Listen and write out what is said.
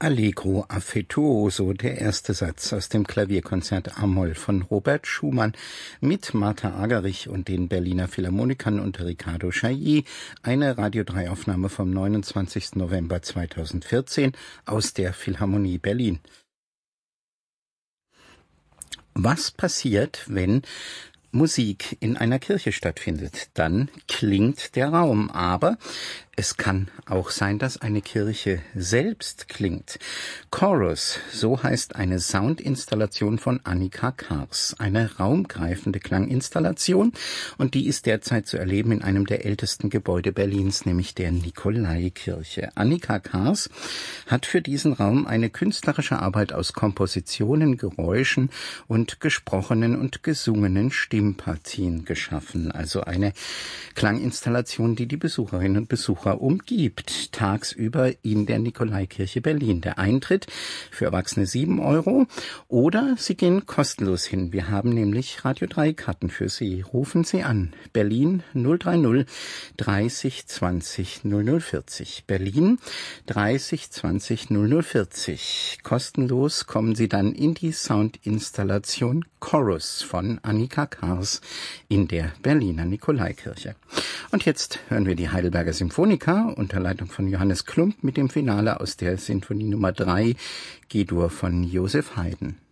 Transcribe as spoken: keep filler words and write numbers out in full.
Allegro affettuoso, der erste Satz aus dem Klavierkonzert A-Moll von Robert Schumann mit Martha Agerich und den Berliner Philharmonikern unter Riccardo Chailly, eine Radio drei Aufnahme vom neunundzwanzigsten November zweitausendvierzehn aus der Philharmonie Berlin. Was passiert, wenn Musik in einer Kirche stattfindet? Dann klingt der Raum, aber es kann auch sein, dass eine Kirche selbst klingt. Chorus, so heißt eine Soundinstallation von Annika Kars, eine raumgreifende Klanginstallation, und die ist derzeit zu erleben in einem der ältesten Gebäude Berlins, nämlich der Nikolaikirche. Annika Kars hat für diesen Raum eine künstlerische Arbeit aus Kompositionen, Geräuschen und gesprochenen und gesungenen Stimmpartien geschaffen, also eine Klanginstallation, die die Besucherinnen und Besucher umgibt, tagsüber in der Nikolaikirche Berlin. Der Eintritt für Erwachsene sieben Euro oder Sie gehen kostenlos hin. Wir haben nämlich Radio drei Karten für Sie. Rufen Sie an. Berlin null drei null dreißig zwanzig null null vierzig. Berlin dreißig zwanzig null null vierzig. Kostenlos kommen Sie dann in die Soundinstallation Chorus von Annika Kars in der Berliner Nikolaikirche. Und jetzt hören wir die Heidelberger Symphoniker unter Leitung von Johannes Klump mit dem Finale aus der Sinfonie Nummer drei G-Dur von Joseph Haydn.